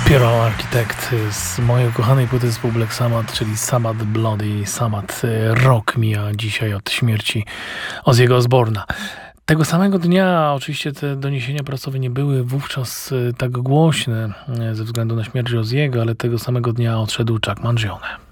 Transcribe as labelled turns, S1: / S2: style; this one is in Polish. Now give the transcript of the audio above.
S1: Piero Architect z mojej ukochanej płyty zespołu Black Sabbath, czyli Sabbath Bloody Sabbath. Rok mija dzisiaj od śmierci Ozzy'ego Osbourna. Tego samego dnia oczywiście te doniesienia prasowe nie były wówczas tak głośne ze względu na śmierć Ozzy'ego, ale tego samego dnia odszedł Chuck Mangione.